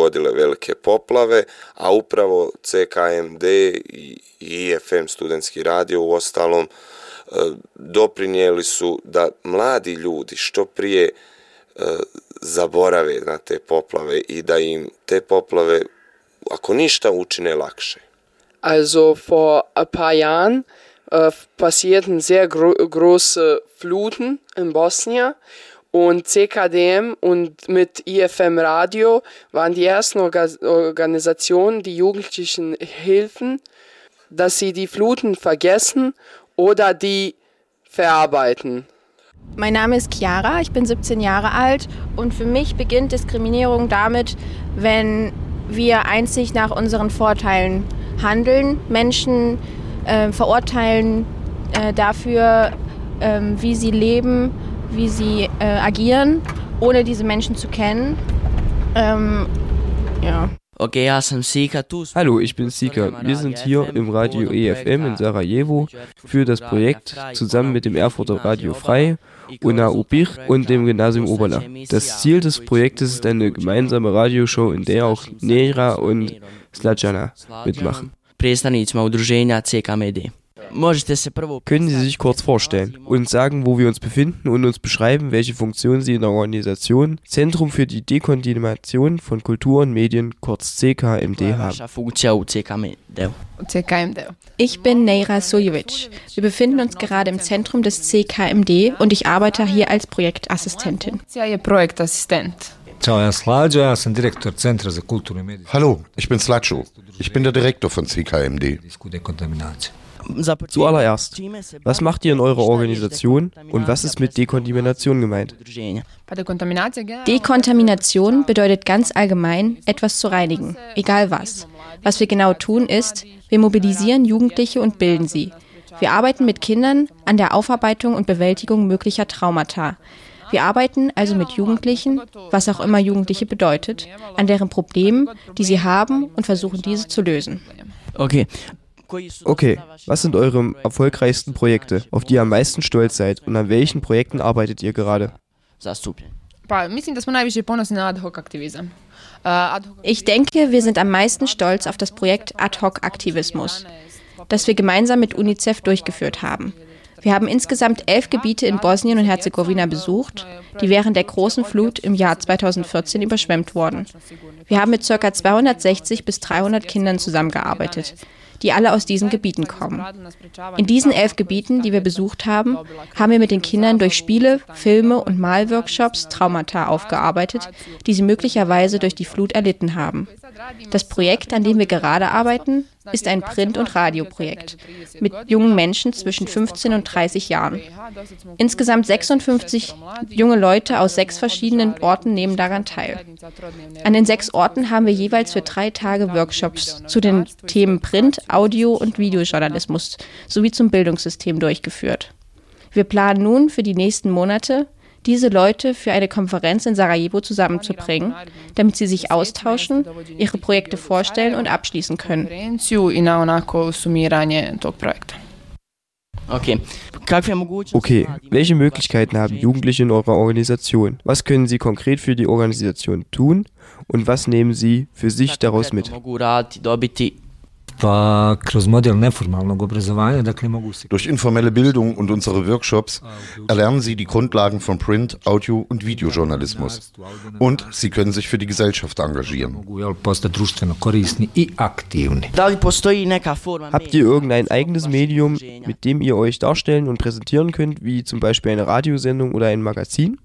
pogodile velike poplave, a upravo CKMD i IFM Studentski radio uostalom doprinijeli su da mladi ljudi što prije zaborave na te poplave i da im te poplave, ako ništa, učine lakše. Also vor ein paar Jahren passierten sehr große Fluten in Bosnien und CKDM und mit IFM Radio waren die ersten Organisationen, die Jugendlichen helfen, dass sie die Fluten vergessen oder die verarbeiten. Mein Name ist Chiara, ich bin 17 Jahre alt und für mich beginnt Diskriminierung damit, wenn wir einzig nach unseren Vorteilen handeln, Menschen verurteilen dafür, wie sie leben, wie sie agieren, ohne diese Menschen zu kennen. Ja. Hallo, ich bin Sika. Wir sind hier im Radio EFM in Sarajevo für das Projekt zusammen mit dem Erfurter Radio Frei, UNA UBIR und dem Gymnasium Oberla. Das Ziel des Projektes ist eine gemeinsame Radioshow, in der auch Neira und Slađana mitmachen. Können Sie sich kurz vorstellen, uns sagen, wo wir uns befinden und uns beschreiben, welche Funktion Sie in der Organisation Zentrum für die Dekontamination von Kultur und Medien, kurz CKMD, haben? Ich bin Neira Suljovic. Wir befinden uns gerade im Zentrum des CKMD und ich arbeite hier als Projektassistentin. Hallo, ich bin Slađo. Ich bin der Direktor von CKMD. Zuallererst, was macht ihr in eurer Organisation und was ist mit Dekontamination gemeint? Dekontamination bedeutet ganz allgemein, etwas zu reinigen, egal was. Was wir genau tun ist, wir mobilisieren Jugendliche und bilden sie. Wir arbeiten mit Kindern an der Aufarbeitung und Bewältigung möglicher Traumata. Wir arbeiten also mit Jugendlichen, was auch immer Jugendliche bedeutet, an deren Problemen, die sie haben und versuchen, diese zu lösen. Okay, was sind eure erfolgreichsten Projekte, auf die ihr am meisten stolz seid und an welchen Projekten arbeitet ihr gerade? Ich denke, wir sind am meisten stolz auf das Projekt Ad-Hoc-Aktivismus, das wir gemeinsam mit UNICEF durchgeführt haben. Wir haben insgesamt 11 Gebiete in Bosnien und Herzegowina besucht, die während der großen Flut im Jahr 2014 überschwemmt wurden. Wir haben mit ca. 260 bis 300 Kindern zusammengearbeitet, die alle aus diesen Gebieten kommen. In diesen 11 Gebieten, die wir besucht haben, haben wir mit den Kindern durch Spiele, Filme und Malworkshops Traumata aufgearbeitet, die sie möglicherweise durch die Flut erlitten haben. Das Projekt, an dem wir gerade arbeiten, ist ein Print- und Radioprojekt mit jungen Menschen zwischen 15 und 30 Jahren. Insgesamt 56 junge Leute aus 6 verschiedenen Orten nehmen daran teil. An den 6 Orten haben wir jeweils für 3 Tage Workshops zu den Themen Print, Audio- und Videojournalismus sowie zum Bildungssystem durchgeführt. Wir planen nun für die nächsten Monate, diese Leute für eine Konferenz in Sarajevo zusammenzubringen, damit sie sich austauschen, ihre Projekte vorstellen und abschließen können. Okay, welche Möglichkeiten haben Jugendliche in eurer Organisation? Was können sie konkret für die Organisation tun und was nehmen sie für sich daraus mit? Durch informelle Bildung und unsere Workshops erlernen sie die Grundlagen von Print-, Audio- und Videojournalismus. Und sie können sich für die Gesellschaft engagieren. Habt ihr irgendein eigenes Medium, mit dem ihr euch darstellen und präsentieren könnt, wie zum Beispiel eine Radiosendung oder ein Magazin?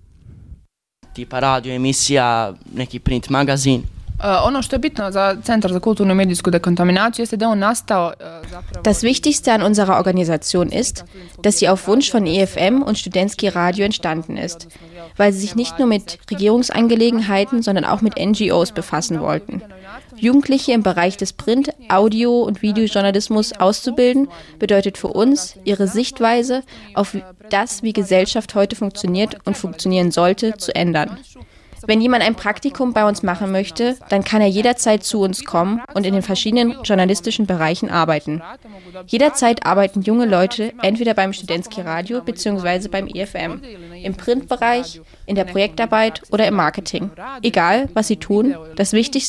Das Wichtigste an unserer Organisation ist, dass sie auf Wunsch von EFM und Studentski Radio entstanden ist, weil sie sich nicht nur mit Regierungsangelegenheiten, sondern auch mit NGOs befassen wollten. Jugendliche im Bereich des Print-, Audio- und Videojournalismus auszubilden, bedeutet für uns, ihre Sichtweise auf das, wie Gesellschaft heute funktioniert und funktionieren sollte, zu ändern. Wenn jemand ein Praktikum bei uns machen möchte, dann kann er jederzeit zu uns kommen und in den verschiedenen journalistischen Bereichen arbeiten. Jederzeit arbeiten junge Leute entweder beim Studentski Radio bzw. beim EFM, im Printbereich, in der Projektarbeit oder im Marketing. Egal, was sie tun, das Wichtigste